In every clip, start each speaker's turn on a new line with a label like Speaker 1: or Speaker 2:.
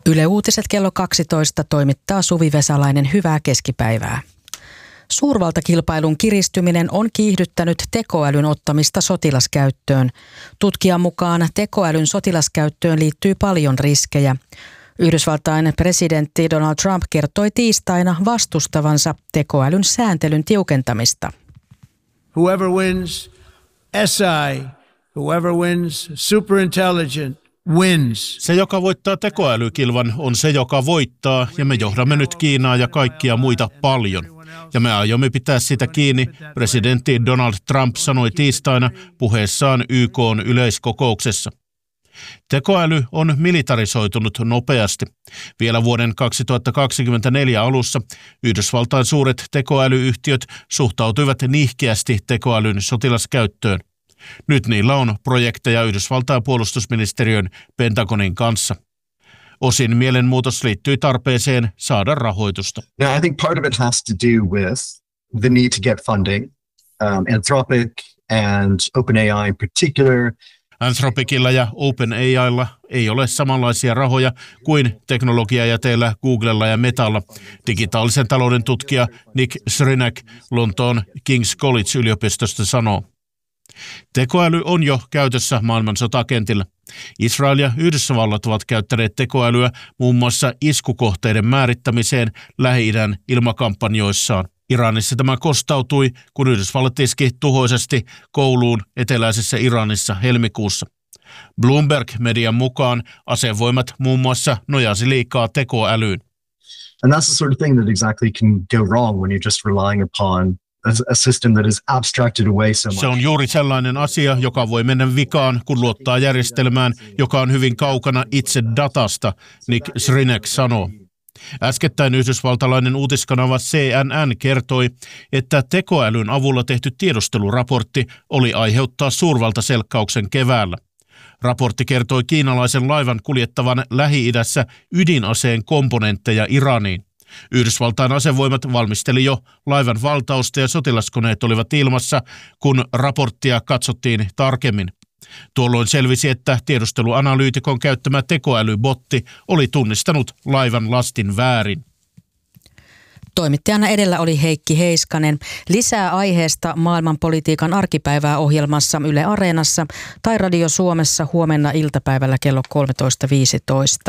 Speaker 1: Yle Uutiset kello 12 toimittaa Suvi Vesalainen. Hyvää keskipäivää. Suurvaltakilpailun kiristyminen on kiihdyttänyt tekoälyn ottamista sotilaskäyttöön. Tutkijan mukaan tekoälyn sotilaskäyttöön liittyy paljon riskejä. Yhdysvaltain presidentti Donald Trump kertoi tiistaina vastustavansa tekoälyn sääntelyn tiukentamista.
Speaker 2: Whoever wins SI, whoever wins superintelligent, wins.
Speaker 3: Se, joka voittaa tekoälykilvan, on se, joka voittaa, ja me johdamme nyt Kiinaa ja kaikkia muita paljon. Ja me aiomme pitää sitä kiinni, presidentti Donald Trump sanoi tiistaina puheessaan YK:n yleiskokouksessa. Tekoäly on militarisoitunut nopeasti. Vielä vuoden 2024 alussa Yhdysvaltain suuret tekoälyyhtiöt suhtautuivat nihkeästi tekoälyn sotilaskäyttöön. Nyt niillä on projekteja Yhdysvaltain puolustusministeriön Pentagonin kanssa. Osin mielenmuutos liittyy tarpeeseen saada rahoitusta.
Speaker 4: Now, I think part of it has to do with the need to get funding. Anthropic and OpenAI in particular.
Speaker 3: Anthropicilla ja OpenAIlla ei ole samanlaisia rahoja kuin teknologiajäteillä Googlella ja Metalla, digitaalisen talouden tutkija Nick Srinac Lontoon King's College-yliopistosta sanoo. Tekoäly on jo käytössä maailman sotakentillä. Israel ja Yhdysvallat ovat käyttäneet tekoälyä muun muassa iskukohteiden määrittämiseen Lähi-idän ilmakampanjoissaan. Iranissa tämä kostautui, kun Yhdysvallat iski tuhoisesti kouluun eteläisessä Iranissa helmikuussa. Bloomberg-median mukaan asevoimat muun muassa nojasi liikaa tekoälyyn.
Speaker 4: And that's the sort of thing that exactly can go wrong when you're just relying upon a system that is abstracted away so much.
Speaker 3: Se on juuri sellainen asia, joka voi mennä vikaan, kun luottaa järjestelmään, joka on hyvin kaukana itse datasta, Nick Srinac sanoo. Äskettäin yhdysvaltalainen uutiskanava CNN kertoi, että tekoälyn avulla tehty tiedusteluraportti oli aiheuttaa suurvaltaselkkauksen keväällä. Raportti kertoi kiinalaisen laivan kuljettavan Lähi-idässä ydinaseen komponentteja Iraniin. Yhdysvaltain asevoimat valmisteli jo laivan valtausta ja sotilaskoneet olivat ilmassa, kun raporttia katsottiin tarkemmin. Tuolloin selvisi, että tiedusteluanalyytikon käyttämä tekoälybotti oli tunnistanut laivan lastin väärin.
Speaker 1: Toimittajana edellä oli Heikki Heiskanen. Lisää aiheesta maailmanpolitiikan arkipäivää ohjelmassa Yle Areenassa tai Radio Suomessa huomenna iltapäivällä kello 13.15.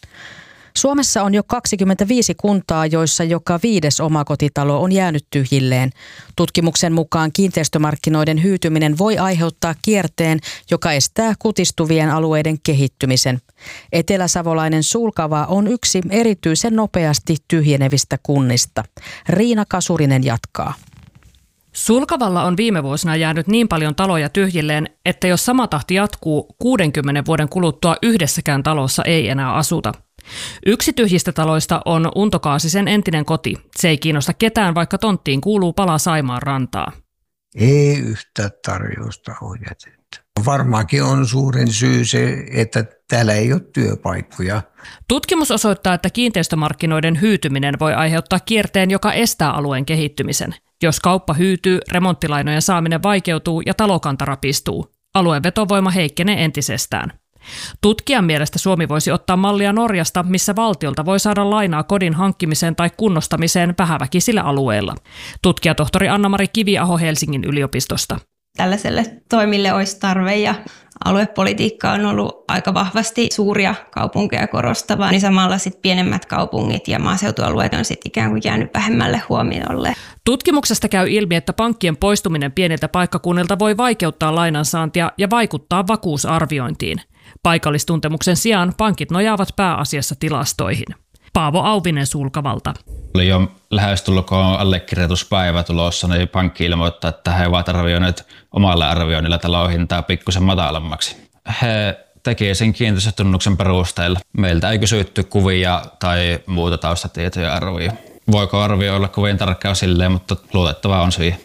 Speaker 1: Suomessa on jo 25 kuntaa, joissa joka 5. omakotitalo on jäänyt tyhjilleen. Tutkimuksen mukaan kiinteistömarkkinoiden hyytyminen voi aiheuttaa kierteen, joka estää kutistuvien alueiden kehittymisen. Eteläsavolainen Sulkava on yksi erityisen nopeasti tyhjenevistä kunnista. Riina Kasurinen jatkaa.
Speaker 5: Sulkavalla on viime vuosina jäänyt niin paljon taloja tyhjilleen, että jos sama tahti jatkuu, 60 vuoden kuluttua yhdessäkään talossa ei enää asuta. Yksi tyhjistä taloista on Unto Kaasisen entinen koti. Se ei kiinnosta ketään, vaikka tonttiin kuuluu pala Saimaan rantaa.
Speaker 6: Ei yhtä tarjousta ole jätetty. Varmaankin on suurin syy se, että täällä ei ole työpaikkoja.
Speaker 5: Tutkimus osoittaa, että kiinteistömarkkinoiden hyytyminen voi aiheuttaa kierteen, joka estää alueen kehittymisen. Jos kauppa hyytyy, remonttilainojen saaminen vaikeutuu ja talokanta rapistuu. Alueen vetovoima heikkenee entisestään. Tutkijan mielestä Suomi voisi ottaa mallia Norjasta, missä valtiolta voi saada lainaa kodin hankkimiseen tai kunnostamiseen vähäväkisillä alueilla. Tutkijatohtori Anna-Mari Kiviaho Helsingin yliopistosta.
Speaker 7: Tällaiselle toimille olisi tarve ja aluepolitiikka on ollut aika vahvasti suuria kaupunkeja korostavaa, niin samalla sitten pienemmät kaupungit ja maaseutualueet on sitten ikään kuin jäänyt vähemmälle huomiolle.
Speaker 5: Tutkimuksesta käy ilmi, että pankkien poistuminen pieniltä paikkakunnilta voi vaikeuttaa lainansaantia ja vaikuttaa vakuusarviointiin. Paikallistuntemuksen sijaan pankit nojaavat pääasiassa tilastoihin. Paavo Auvinen Sulkavalta.
Speaker 8: Oli jo lähestulkoon allekirjoituspäivä tulossa, niin pankki ilmoittaa, että he ovat arvioineet omalla arvioinnilla talon hintaa pikkusen matalammaksi. He teki sen kiinteistötunnuksen perusteella. Meiltä ei kysytty kuvia tai muuta taustatietoja arvioja. Voiko arvio olla kovin tarkkaa silleen, mutta luotettavaa on siihen.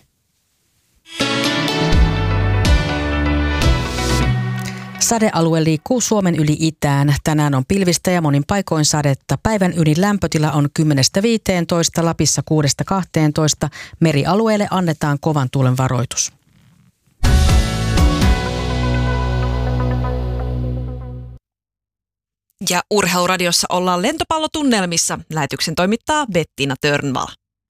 Speaker 1: Sadealue liikkuu Suomen yli itään. Tänään on pilvistä ja monin paikoin sadetta. Päivän ylin lämpötila on 10-15, Lapissa 6-12. Merialueelle annetaan kovan tuulen varoitus.
Speaker 9: Ja Urheiluradiossa ollaan lentopallotunnelmissa. Lähetyksen toimittaa Bettina Törnvall.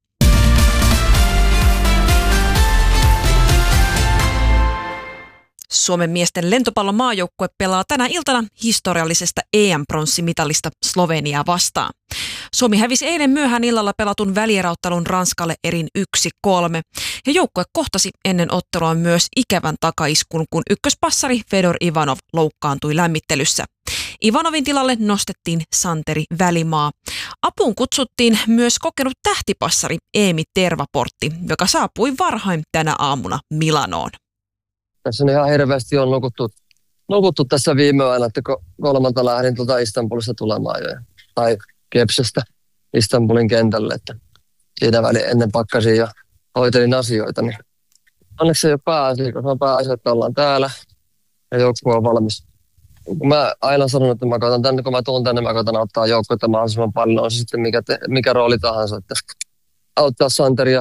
Speaker 9: Suomen miesten lentopallon maajoukkue pelaa tänä iltana historiallisesta EM-pronssimitalista Sloveniaa vastaan. Suomi hävisi eilen myöhään illalla pelatun välieräottelun Ranskalle erin 1-3. Ja joukkue kohtasi ennen ottelua myös ikävän takaiskun, kun ykköspassari Fedor Ivanov loukkaantui lämmittelyssä. Ivanovin tilalle nostettiin Santeri Välimaa. Apuun kutsuttiin myös kokenut tähtipassari Eemi Tervaportti, joka saapui varhain tänä aamuna Milanoon.
Speaker 10: Tässä on ihan hirveästi on nukuttu tässä viime aina, että kolmalta lähdin Istanbulista tulemaan jo. Tai Kepsestä Istanbulin kentälle, että siinä väliin ennen pakkasin ja hoitelin asioita. Niin onneksi se ei ole pääasia, koska on pääasia, että ollaan täällä ja joukkue on valmis. Mä aina sanon, että mä katson tänne, kun mä tuun tänne, mä katson auttaa joukkuetta mahdollisimman paljon. On se sitten mikä rooli tahansa, että auttaa Santeria,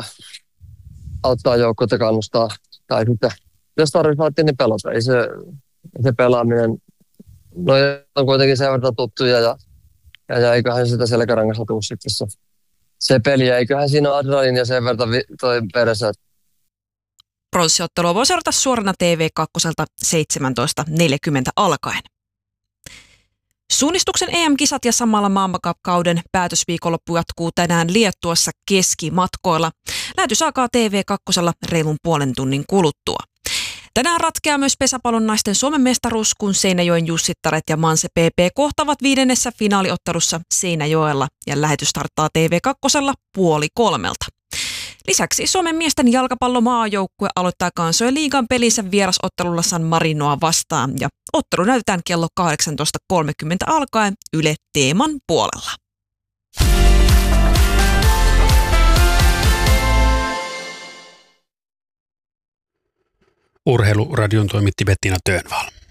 Speaker 10: auttaa joukkuetta, kannustaa tai sitten jos tarvitsee niin pelata. Ei se pelaaminen, no on kuitenkin sen verran tuttuja ja eiköhän sitä selkärangassa tuu sitten se peli. Ja eiköhän siinä ole adrenaliinia sen verran toi peressä.
Speaker 9: Pronssiottelua voi seurata suorana TV2 17.40 alkaen. Suunnistuksen EM-kisat ja samalla maailmankauden päätösviikonloppu jatkuu tänään Liettuassa keskimatkoilla. Lähetys alkaa TV2 reilun puolen tunnin kuluttua. Tänään ratkeaa myös pesäpallon naisten Suomen mestaruus, kun Seinäjoen Jussittaret ja Manse PP kohtavat 5. finaaliottelussa Seinäjoella ja lähetys starttaa TV2 2:30. Lisäksi Suomen miesten jalkapallomaajoukkue aloittaa kansojen liigan pelinsä vierasottelulla San Marinoa vastaan ja ottelu näytetään kello 18.30 alkaen Yle Teeman puolella.
Speaker 11: Urheiluradion toimitti Bettina Törnvall.